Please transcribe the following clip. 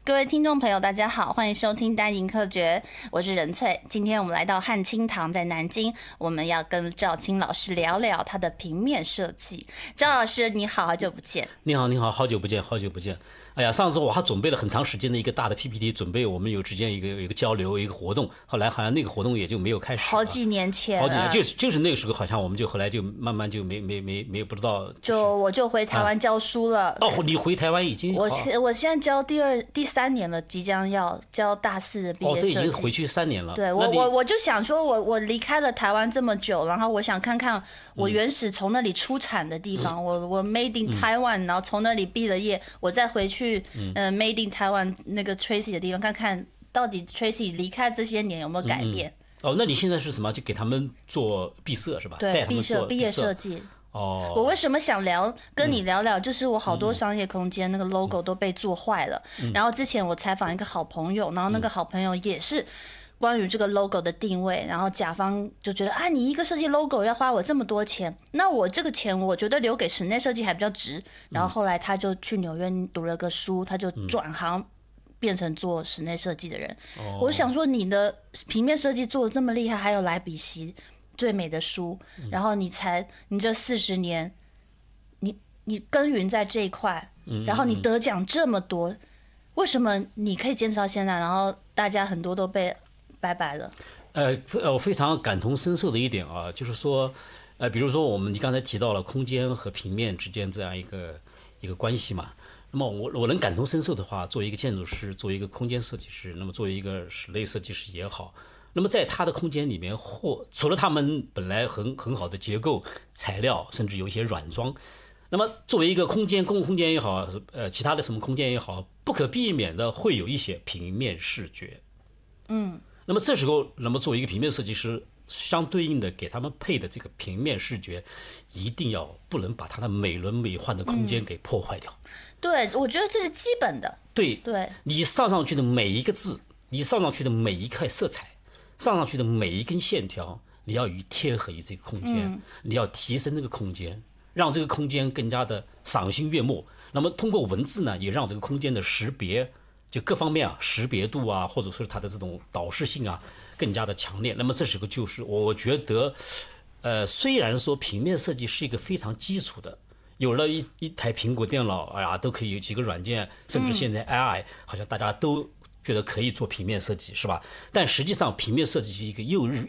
各位听众朋友，大家好，欢迎收听单营科学，我是任翠。今天我们来到汉清堂，在南京，我们要跟赵青老师聊聊他的平面设计。赵老师，你好，好久不见。 你好，你好，好久不见，好久不见。哎呀，上次我还准备了很长时间的一个大的 PPT， 准备我们之间一个交流，一个活动。后来好像那个活动也就没有开始了。 好几年前， 好几年，就是那个时候，好像我们就后来就慢慢就没不知道。 我就回台湾教书了。 哦，你回台湾已经？ 我现在教第三年了，即将要教大4的毕业设计。 哦，都已经回去3年了。 对，我就想说我离开了台湾这么久，然后我想看看我原始从那里出产的地方，我 Made in Taiwan，然后从那里毕了业，我再回去Made in Taiwan 那个 Tracy 的地方，看看到底 Tracy 离开这些年有没有改变。 哦，那你现在是什么？就给他们做毕设是吧？ 对，毕业设计。我为什么想跟你聊聊，就是我好多商业空间那个 logo 都被做坏了。然后之前我采访一个好朋友，然后那个好朋友也是关于这个 logo 的定位，然后甲方就觉得你一个设计 logo 要花我这么多钱，那我这个钱我觉得留给室内设计还比较值。然后后来他就去纽约读了个书，他就转行变成做室内设计的人。我想说你的平面设计做的这么厉害，还有莱比锡最美的书，然后你这40年，你耕耘在这一块，然后你得奖这么多，为什么你可以坚持到现在？然后大家很多都被拜拜了。 我非常感同身受的一点啊，就是说，比如说你刚才提到了空间和平面之间这样一个关系嘛。那么我能感同身受的话，作为一个建筑师，作为一个空间设计师，那么作为一个室内设计师也好。那么在它的空间里面，除了他们本来很好的结构材料，甚至有一些软装，那么作为一个空间，公共空间也好，其他的什么空间也好，不可避免的会有一些平面视觉。那么这时候，作为一个平面设计师，相对应的给他们配的这个平面视觉，一定要不能把它的美轮美奂的空间给破坏掉。 对，我觉得这是基本的。 对，你上去的每一个字，你上去的每一块色彩，上去的每一根线条，你要贴合于这个空间，你要提升这个空间，让这个空间更加的赏心悦目。那么通过文字呢，也让这个空间的识别，就各方面识别度啊，或者说它的这种导视性啊，更加的强烈。那么这时候就是我觉得，虽然说平面设计是一个非常基础的。有了一台苹果电脑，都可以有几个软件，甚至现在 AI，好像大家都觉得可以做平面设计，是吧？但实际上，平面设计是一个又